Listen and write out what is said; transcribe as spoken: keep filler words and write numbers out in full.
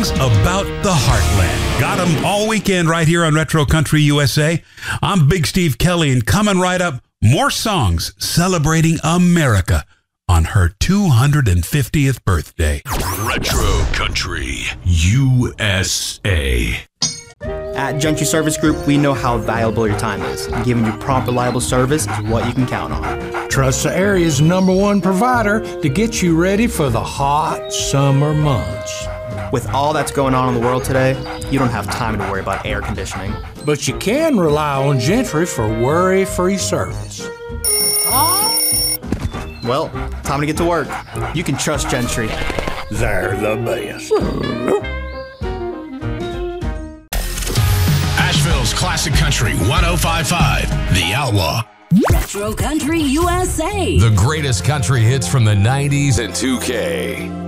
songs about the heartland. Got them all weekend right here on Retro Country U S A. I'm Big Steve Kelly, and coming right up, more songs celebrating America on her two hundred fiftieth birthday. Retro Country U S A. At Gentry Service Group, we know how valuable your time is. And giving you prompt, reliable service is what you can count on. Trust the area's number one provider to get you ready for the hot summer months. With all that's going on in the world today, you don't have time to worry about air conditioning. But you can rely on Gentry for worry-free service. Well, time to get to work. You can trust Gentry. They're the best. Asheville's Classic Country one oh five point five, The Outlaw. Retro Country U S A. The greatest country hits from the nineties and two K.